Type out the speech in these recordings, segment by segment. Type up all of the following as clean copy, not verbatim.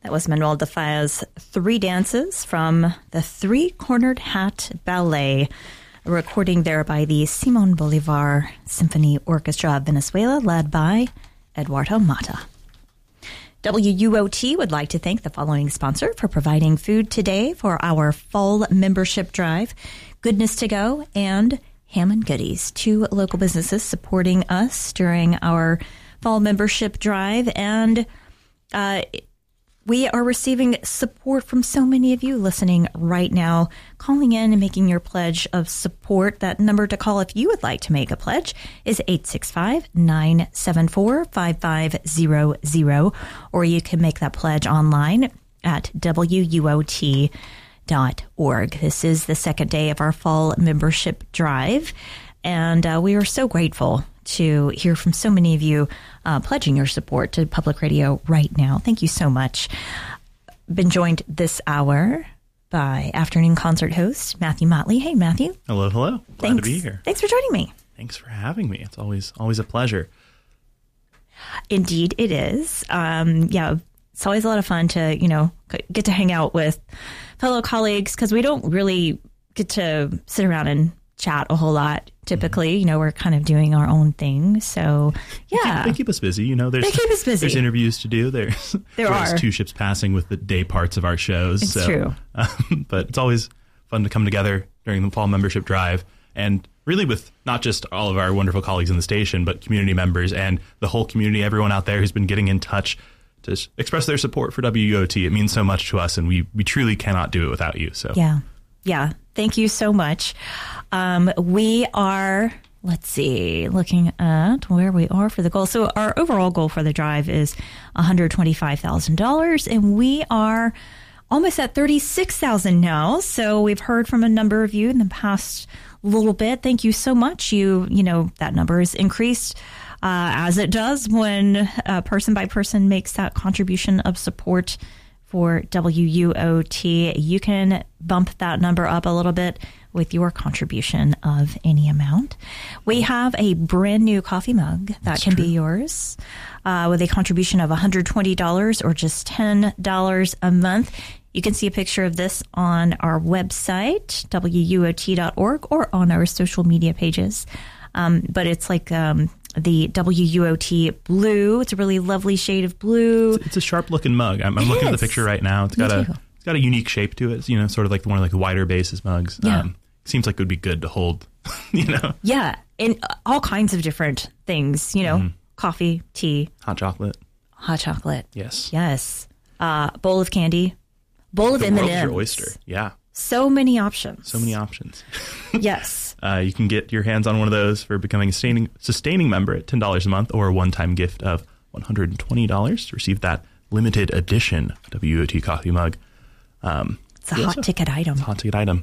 That was Manuel de Falla's Three Dances from the Three-Cornered Hat Ballet, a recording there by the Simon Bolivar Symphony Orchestra of Venezuela, led by Eduardo Mata. WUOT would like to thank the following sponsor for providing food today for our fall membership drive, Goodness to Go and Hammond Goodies, two local businesses supporting us during our fall membership drive. And we are receiving support from so many of you listening right now, calling in and making your pledge of support. That number to call if you would like to make a pledge is 865-974-5500, or you can make that pledge online at WUOT.org. This is the second day of our fall membership drive, and we are so grateful to hear from so many of you pledging your support to public radio right now. Thank you so much. Been joined this hour by afternoon concert host Matthew Motley. Hey, Matthew. Hello, hello. Glad to be here. Thanks for joining me. Thanks for having me. It's always a pleasure. Indeed, it is. Yeah, it's always a lot of fun to, get to hang out with fellow colleagues, because we don't really get to sit around and chat a whole lot. Typically, we're kind of doing our own thing. So, yeah. They keep us busy. They keep us busy. There's interviews to do. There's two ships passing with the day parts of our shows. It's true. But it's always fun to come together during the fall membership drive, and really with not just all of our wonderful colleagues in the station, but community members and the whole community, everyone out there who's been getting in touch to express their support for WUOT. It means so much to us, and we truly cannot do it without you. So Yeah. Thank you so much. We are, looking at where we are for the goal. So our overall goal for the drive is $125,000, and we are almost at $36,000 now. So we've heard from a number of you in the past little bit. Thank you so much. That number is increased as it does when person by person makes that contribution of support for WUOT. You can bump that number up a little bit with your contribution of any amount. We have a brand new coffee mug that can be yours with a contribution of $120 or just $10 a month. You can see a picture of this on our website, WUOT.org, or on our social media pages. But it's like the WUOT blue. It's a really lovely shade of blue. It's a sharp looking mug. I'm looking at the picture right now. It's got a unique shape to it. Sort of like one of the wider bases mugs. Yeah. Seems like it would be good to hold. Yeah, and all kinds of different things. Coffee, tea, hot chocolate. Yes. Bowl of candy, bowl of M&Ms. The world's your oyster. Yeah. So many options. Yes. You can get your hands on one of those for becoming a sustaining member at $10 a month, or a one-time gift of $120 to receive that limited edition WUOT coffee mug. It's a hot ticket item. It's a hot ticket item.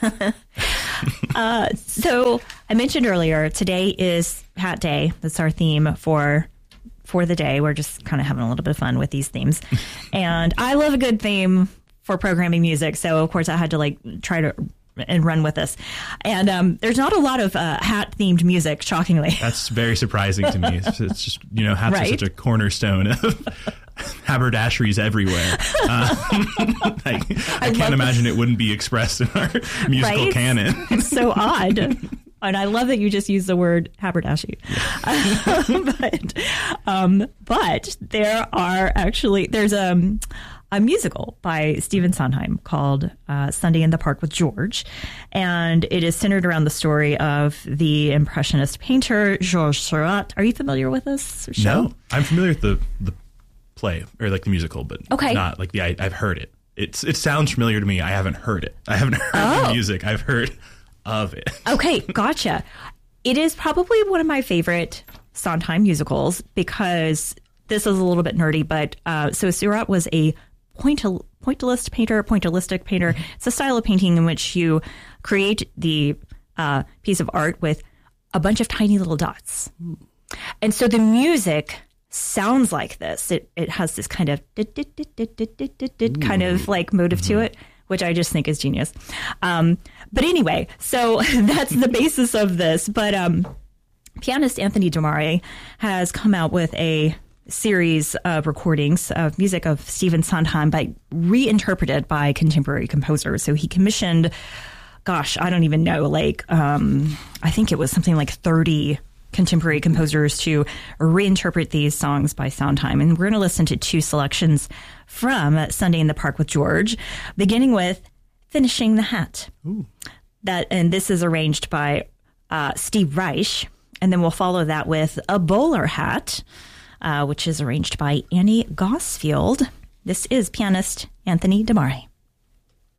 So I mentioned earlier, today is Hat Day. That's our theme for the day. We're just kind of having a little bit of fun with these themes. And I love a good theme for programming music. So, of course, I had to try to and run with this. And there's not a lot of hat-themed music, shockingly. That's very surprising to me. It's just, hats are such a cornerstone of haberdasheries everywhere. I can't imagine it wouldn't be expressed in our musical canon. It's so odd. And I love that you just use the word haberdashery. But there are there's a musical by Stephen Sondheim called Sunday in the Park with George. And it is centered around the story of the Impressionist painter, Georges Seurat. Are you familiar with this show? No, I'm familiar with the play, or the musical, but not I've heard it. It sounds familiar to me. I haven't heard it. I haven't heard the music. I've heard of it. Okay, gotcha. It is probably one of my favorite Sondheim musicals, because this is a little bit nerdy, but so Seurat was a pointillistic painter. It's a style of painting in which you create the piece of art with a bunch of tiny little dots. And so the music sounds like this. It has this kind of kind of motive to it, which I just think is genius. But anyway, so that's the basis of this. But pianist Anthony Demare has come out with a series of recordings of music of Stephen Sondheim, but reinterpreted by contemporary composers. So he commissioned, gosh, I don't even know, I think it was something like 30 contemporary composers to reinterpret these songs by Sondheim. And we're going to listen to 2 selections from Sunday in the Park with George, beginning with Finishing the Hat. Ooh. And this is arranged by Steve Reich. And then we'll follow that with A Bowler Hat, which is arranged by Annie Gosfield. This is pianist Anthony DeMare.